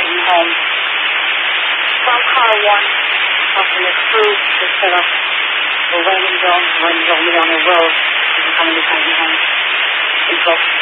driving home from car one, crossing the crew to set up the waiting zone when he's only on the road. He's coming to home in Gulf.